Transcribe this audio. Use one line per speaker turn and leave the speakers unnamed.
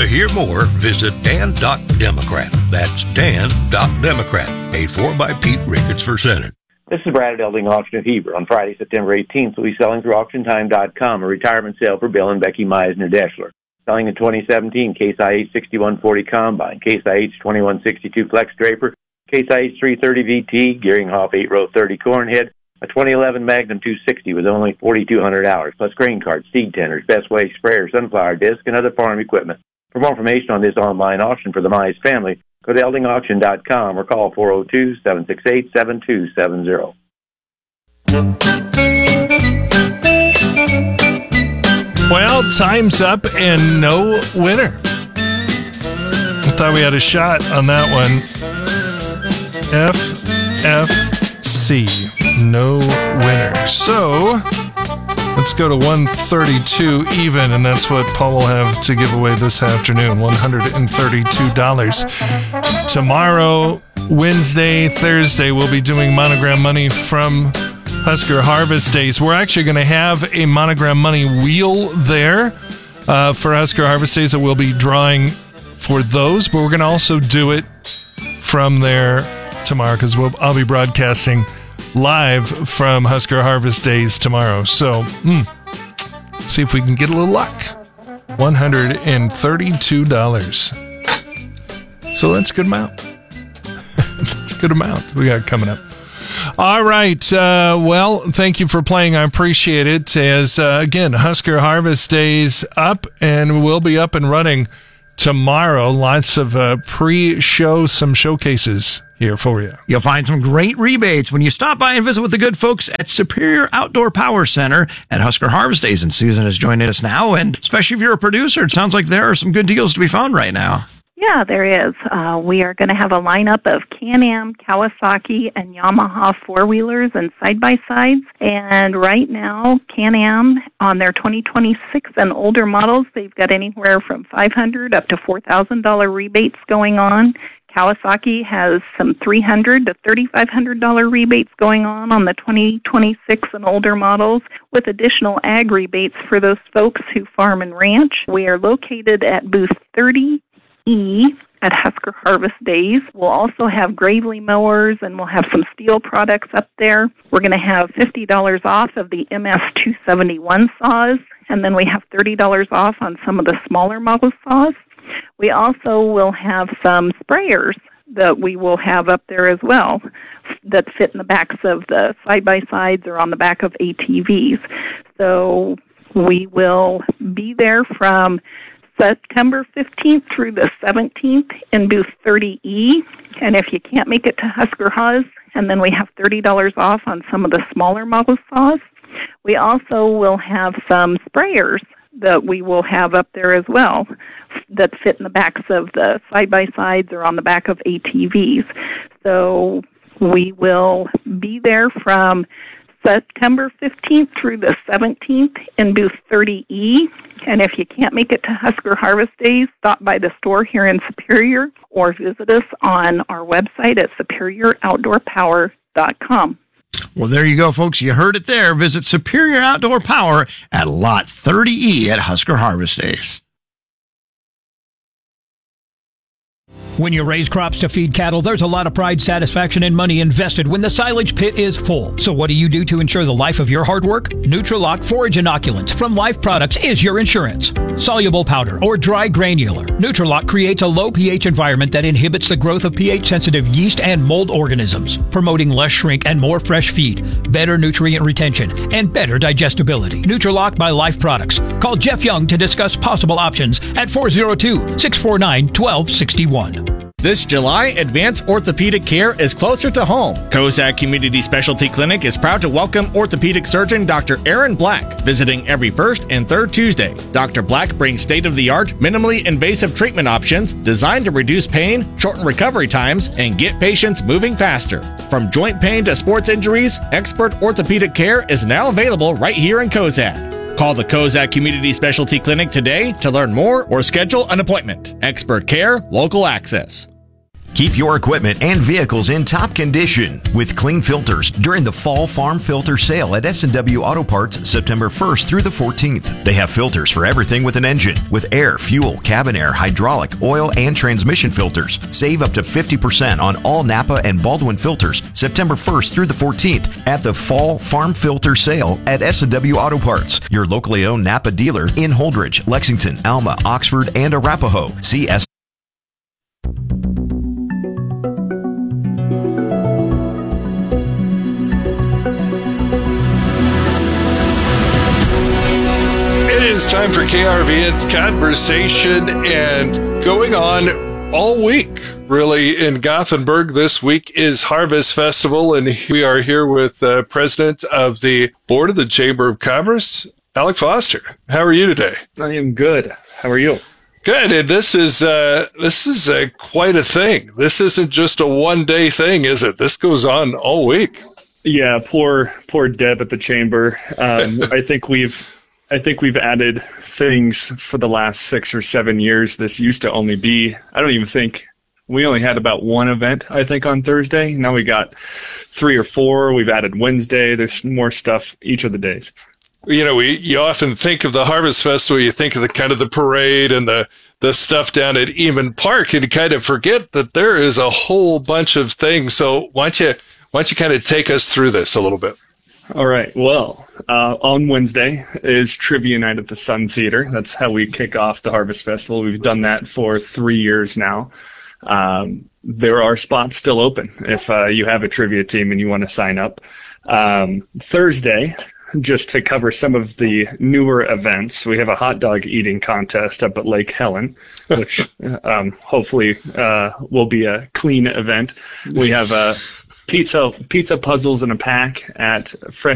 To hear more, visit Dan.Democrat. That's Dan.Democrat. Paid for by Pete Ricketts for Senate.
This is Brad at Elding Auction of Heber. On Friday, September 18th, we'll be selling through AuctionTime.com a retirement sale for Bill and Becky Meisner-Deschler. Selling a 2017 Case IH 6140 Combine, Case IH 2162 Flex Draper, Case IH 330 VT, Gearinghoff 8-row 30 Cornhead, a 2011 Magnum 260 with only 4,200 hours, plus grain carts, seed tenders, Best Way sprayer, sunflower disc, and other farm equipment. For more information on this online auction for the Mize family, go to eldingauction.com or call 402-768-7270.
Well, time's up and no winner. I thought we had a shot on that one. FFC, no winner. So let's go to 132 even, and that's what Paul will have to give away this afternoon, $132. Tomorrow, Wednesday, Thursday, we'll be doing Monogram Money from Husker Harvest Days. We're actually going to have a Monogram Money wheel there for Husker Harvest Days that we'll be drawing for those, but we're going to also do it from there tomorrow because I'll be broadcasting live from Husker Harvest Days tomorrow. So, see if we can get a little luck. $132. So that's a good amount. That's a good amount we got coming up. All right. Well, thank you for playing. I appreciate it. As, again, Husker Harvest Days up, and we'll be up and running tomorrow. Lots of pre-show, some showcases here for you.
You'll find some great rebates when you stop by and visit with the good folks at Superior Outdoor Power Center at Husker Harvest Days. And Susan is joining us now, and especially if you're a producer, it sounds like there are some good deals to be found right now.
Yeah, there is. We are going to have a lineup of Can-Am, Kawasaki, and Yamaha four-wheelers and side-by-sides. And right now, Can-Am, on their 2026 and older models, they've got anywhere from $500 up to $4,000 rebates going on. Kawasaki has some $300 to $3,500 rebates going on the 2026 and older models, with additional ag rebates for those folks who farm and ranch. We are located at booth 30E at Husker Harvest Days. We'll also have Gravely mowers, and we'll have some steel products up there. We're going to have $50 off of the MS-271 saws, and then we have $30 off on some of the smaller model saws. We also will have some sprayers that we will have up there as well that fit in the backs of the side-by-sides or on the back of ATVs. So we will be there from September 15th through the 17th in booth 30E. And if you can't make it to Husker Huz, and then we have $30 off on some of the smaller model saws. We also will have some sprayers that we will have up there as well that fit in the backs of the side-by-sides or on the back of ATVs. So we will be there from September 15th through the 17th in booth 30E. And if you can't make it to Husker Harvest Days, stop by the store here in Superior or visit us on our website at superioroutdoorpower.com.
Well, there you go, folks. You heard it there. Visit Superior Outdoor Power at Lot 30E at Husker Harvest Days.
When you raise crops to feed cattle, there's a lot of pride, satisfaction, and money invested when the silage pit is full. So what do you do to ensure the life of your hard work? Nutrilock Forage Inoculant from Life Products is your insurance. Soluble powder or dry granular, Nutrilock creates a low pH environment that inhibits the growth of pH-sensitive yeast and mold organisms, promoting less shrink and more fresh feed, better nutrient retention, and better digestibility. Nutrilock by Life Products. Call Jeff Young to discuss possible options at 402-649-1261.
This July, advanced orthopedic care is closer to home. Kozak Community Specialty Clinic is proud to welcome orthopedic surgeon Dr. Aaron Black, visiting every first and third Tuesday. Dr. Black brings state-of-the-art, minimally invasive treatment options designed to reduce pain, shorten recovery times, and get patients moving faster. From joint pain to sports injuries, expert orthopedic care is now available right here in Kozak. Call the Kozak Community Specialty Clinic today to learn more or schedule an appointment. Expert care, local access.
Keep your equipment and vehicles in top condition with clean filters during the Fall Farm Filter Sale at S&W Auto Parts September 1st through the 14th. They have filters for everything with an engine, with air, fuel, cabin air, hydraulic, oil, and transmission filters. Save up to 50% on all Napa and Baldwin filters September 1st through the 14th at the Fall Farm Filter Sale at S&W Auto Parts, your locally owned Napa dealer in Holdridge, Lexington, Alma, Oxford, and Arapahoe. See S.
It's time for KRV. It's Conversation, and going on all week, really, in Gothenburg. This week is Harvest Festival, and we are here with the president of the board of the Chamber of Commerce, Alec Foster. How are you today?
I am good. How are you?
Good. And this is quite a thing. This isn't just a one-day thing, is it? This goes on all week.
Yeah, poor Deb at the chamber. I think we've added things for the last 6 or 7 years. This used to only be, I don't even think, we only had about one event, I think, on Thursday. Now we got 3 or 4. We've added Wednesday. There's more stuff each of the days.
You know, you often think of the Harvest Festival, you think of the kind of the parade and the stuff down at Eamon Park, and you kind of forget that there is a whole bunch of things. So why don't you kind of take us through this a little bit?
All right. Well, on Wednesday is Trivia Night at the Sun Theater. That's how we kick off the Harvest Festival. We've done that for 3 years now. There are spots still open if you have a trivia team and you want to sign up. Thursday, just to cover some of the newer events, we have a hot dog eating contest up at Lake Helen, which hopefully will be a clean event. We have pizza puzzles in a pack at Fresh